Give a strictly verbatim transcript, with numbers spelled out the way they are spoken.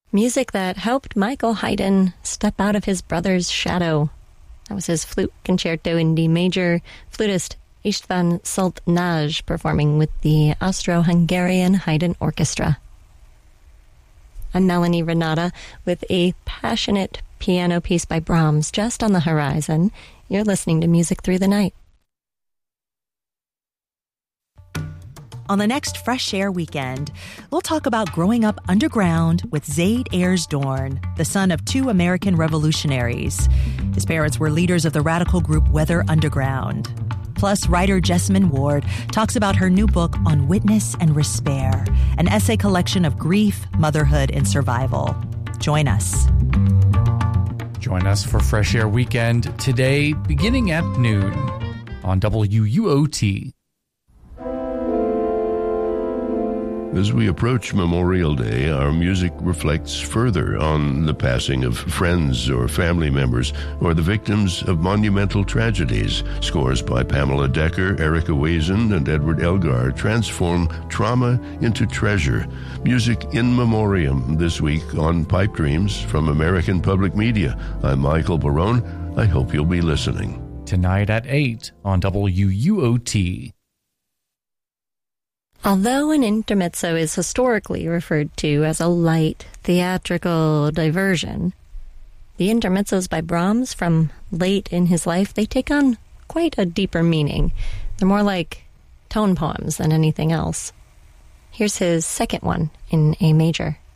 Music that helped Michael Haydn step out of his brother's shadow. That was his flute concerto in D major, flutist István Szaltnázs performing with the Austro-Hungarian Haydn Orchestra. I'm Melanie Renata with a passionate piano piece by Brahms just on the horizon. You're listening to Music Through the Night. On the next Fresh Air Weekend, we'll talk about growing up underground with Zaid Ayers Dorn, the son of two American revolutionaries. His parents were leaders of the radical group Weather Underground. Plus, writer Jessamine Ward talks about her new book On Witness and Respair, an essay collection of grief, motherhood, and survival. Join us. Join us for Fresh Air Weekend today, beginning at noon on W U O T. As we approach Memorial Day, our music reflects further on the passing of friends or family members or the victims of monumental tragedies. Scores by Pamela Decker, Erica Wazen, and Edward Elgar transform trauma into treasure. Music in memoriam this week on Pipe Dreams from American Public Media. I'm Michael Barone. I hope you'll be listening. Tonight at eight on W U O T. Although an intermezzo is historically referred to as a light, theatrical diversion, the intermezzos by Brahms from late in his life, they take on quite a deeper meaning. They're more like tone poems than anything else. Here's his second one in A major.